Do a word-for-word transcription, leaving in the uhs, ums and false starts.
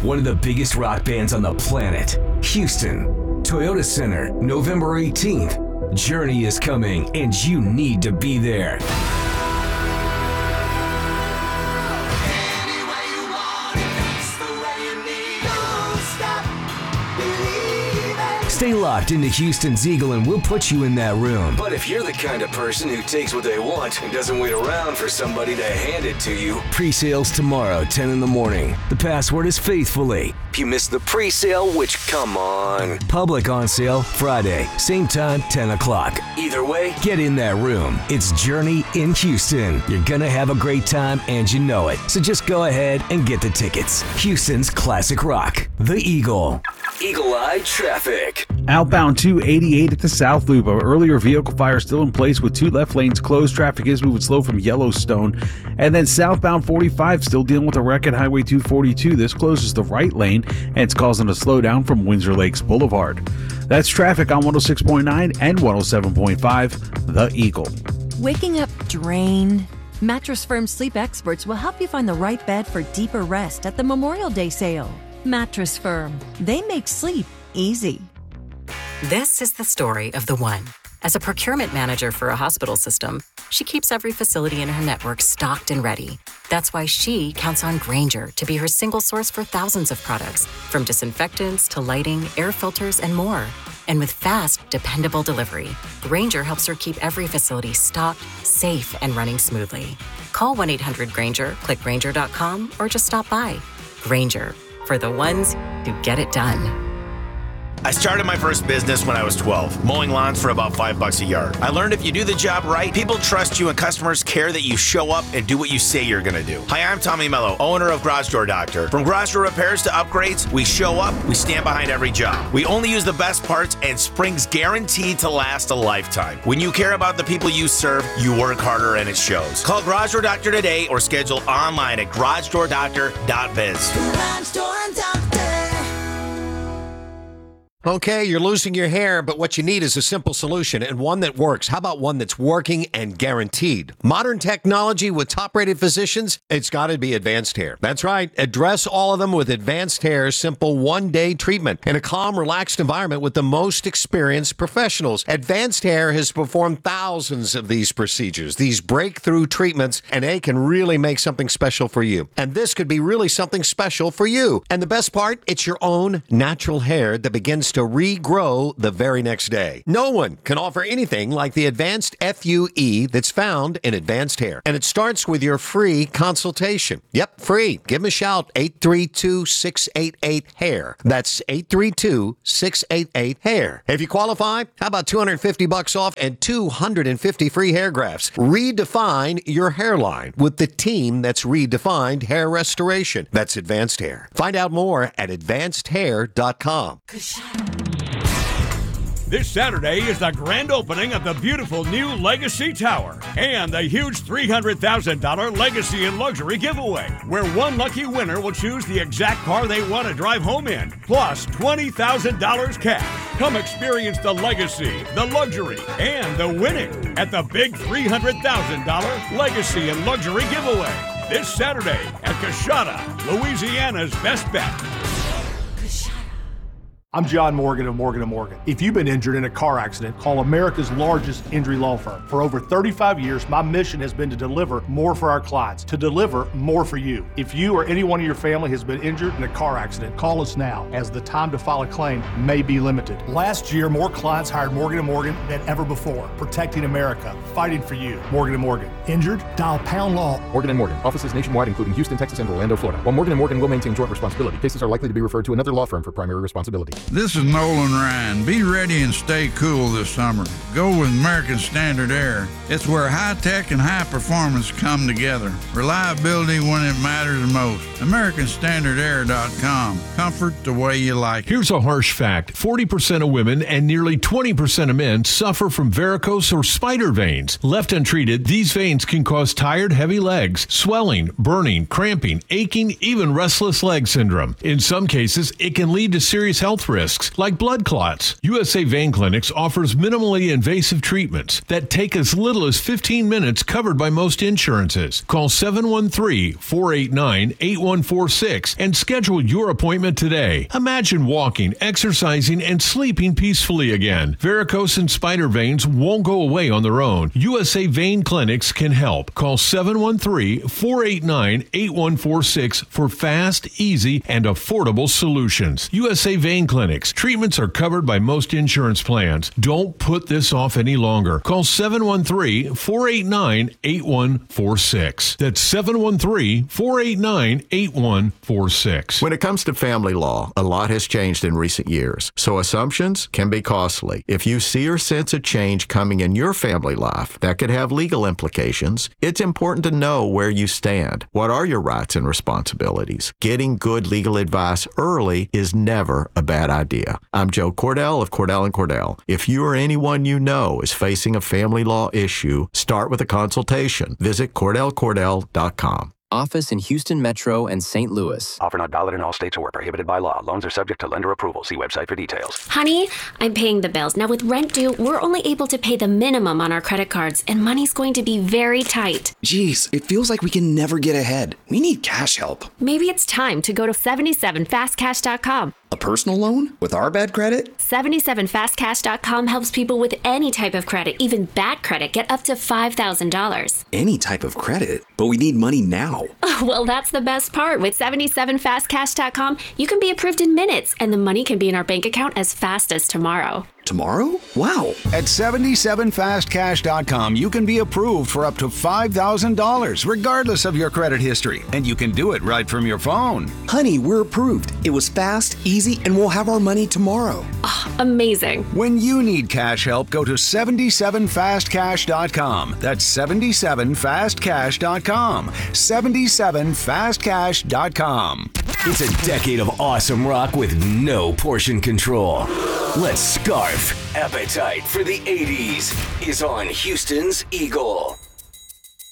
one of the biggest rock bands on the planet. Houston, Toyota Center, November eighteenth. Journey is coming, and you need to be there. Stay locked into Houston's Eagle and we'll put you in that room. But if you're the kind of person who takes what they want and doesn't wait around for somebody to hand it to you, pre-sales tomorrow, ten in the morning. The password is faithfully. If you miss the pre-sale, which, come on. Public on sale Friday, same time, ten o'clock. Either way, get in that room. It's Journey in Houston. You're gonna have a great time and you know it. So just go ahead and get the tickets. Houston's classic rock, The Eagle. Eagle Eye Traffic. Outbound two eighty-eight at the South Loop. An earlier vehicle fire still in place with two left lanes closed. Traffic is moving slow from Yellowstone. And then southbound forty-five still dealing with a wreck at Highway two forty-two. This closes the right lane and it's causing a slowdown from Windsor Lakes Boulevard. That's traffic on one oh six point nine and one oh seven point five, The Eagle. Waking up drained? Mattress Firm sleep experts will help you find the right bed for deeper rest at the Memorial Day sale. Mattress Firm. They make sleep easy. This is the story of the one. As a procurement manager for a hospital system, she keeps every facility in her network stocked and ready. That's why she counts on Grainger to be her single source for thousands of products, from disinfectants to lighting, air filters, and more. And with fast, dependable delivery, Grainger helps her keep every facility stocked, safe, and running smoothly. Call one eight hundred Grainger, click Grainger dot com, or just stop by. Grainger, for the ones who get it done. I started my first business when I was twelve, mowing lawns for about five bucks a yard. I learned if you do the job right, people trust you and customers care that you show up and do what you say you're gonna do. Hi, I'm Tommy Mello, owner of Garage Door Doctor. From garage door repairs to upgrades, we show up, we stand behind every job. We only use the best parts and spring's guaranteed to last a lifetime. When you care about the people you serve, you work harder and it shows. Call Garage Door Doctor today or schedule online at garage door doctor dot biz. Garage Door Doctor. Okay, you're losing your hair, but what you need is a simple solution and one that works. How about one that's working and guaranteed? Modern technology with top-rated physicians? It's got to be Advanced Hair. That's right. Address all of them with Advanced Hair's simple one-day treatment in a calm, relaxed environment with the most experienced professionals. Advanced Hair has performed thousands of these procedures, these breakthrough treatments, and they can really make something special for you. And this could be really something special for you. And the best part, it's your own natural hair that begins to regrow the very next day. No one can offer anything like the Advanced F U E that's found in Advanced Hair. And it starts with your free consultation. Yep, free. Give them a shout, eight three two, six eight eight, hair. That's eight three two, six eight eight, hair. If you qualify, how about two hundred fifty bucks off and two hundred fifty free hair grafts? Redefine your hairline with the team that's redefined hair restoration. That's Advanced Hair. Find out more at advanced hair dot com. This Saturday is the grand opening of the beautiful new Legacy Tower and the huge three hundred thousand dollars Legacy and Luxury giveaway, where one lucky winner will choose the exact car they want to drive home in, plus twenty thousand dollars cash. Come experience the Legacy, the Luxury, and the winning at the big three hundred thousand dollars Legacy and Luxury giveaway this Saturday at Coshada, Louisiana's best bet. I'm John Morgan of Morgan and Morgan. If you've been injured in a car accident, call America's largest injury law firm. For over thirty-five years, my mission has been to deliver more for our clients, to deliver more for you. If you or anyone in your family has been injured in a car accident, call us now, as the time to file a claim may be limited. Last year, more clients hired Morgan and Morgan than ever before, protecting America, fighting for you. Morgan and Morgan. Injured? Dial pound law. Morgan and Morgan. Offices nationwide, including Houston, Texas, and Orlando, Florida. While Morgan and Morgan will maintain joint responsibility, cases are likely to be referred to another law firm for primary responsibility. This is Nolan Ryan. Be ready and stay cool this summer. Go with American Standard Air. It's where high tech and high performance come together. Reliability when it matters most. American Standard Air dot com. Comfort the way you like it. Here's a harsh fact. forty percent of women and nearly twenty percent of men suffer from varicose or spider veins. Left untreated, these veins can cause tired, heavy legs, swelling, burning, cramping, aching, even restless leg syndrome. In some cases, it can lead to serious health risks. risks like blood clots. U S A Vein Clinics offers minimally invasive treatments that take as little as fifteen minutes, covered by most insurances. Call seven one three, four eight nine, eight one four six and schedule your appointment today. Imagine walking, exercising, and sleeping peacefully again. Varicose and spider veins won't go away on their own. U S A Vein Clinics can help. Call seven one three, four eight nine, eight one four six for fast, easy, and affordable solutions. U S A Vein Clinics. Treatments are covered by most insurance plans. Don't put this off any longer. Call seven one three, four eight nine, eight one four six. That's seven one three, four eight nine, eight one four six. When it comes to family law, a lot has changed in recent years, so assumptions can be costly. If you see or sense a change coming in your family life that could have legal implications, it's important to know where you stand. What are your rights and responsibilities? Getting good legal advice early is never a bad idea. I'm Joe Cordell of Cordell and Cordell. If you or anyone you know is facing a family law issue, start with a consultation. Visit Cordell Cordell dot com. Office in Houston Metro and Saint Louis. Offer not valid in all states or prohibited by law. Loans are subject to lender approval. See website for details. Honey, I'm paying the bills. Now with rent due, we're only able to pay the minimum on our credit cards, and money's going to be very tight. Geez, it feels like we can never get ahead. We need cash help. Maybe it's time to go to seventy-seven fast cash dot com. A personal loan? With our bad credit? seventy-seven fast cash dot com helps people with any type of credit, even bad credit, get up to five thousand dollars. Any type of credit? But we need money now. Well, that's the best part. With seventy-seven fast cash dot com, you can be approved in minutes, and the money can be in our bank account as fast as tomorrow. Tomorrow? Wow. At seventy-seven fast cash dot com, you can be approved for up to five thousand dollars, regardless of your credit history. And you can do it right from your phone. Honey, we're approved. It was fast, easy, and we'll have our money tomorrow. Oh, amazing. When you need cash help, go to seventy-seven fast cash dot com. That's seventy-seven fast cash dot com. seventy-seven fast cash dot com. It's a decade of awesome rock with no portion control. Let's scarf. Appetite for the eighties is on Houston's Eagle.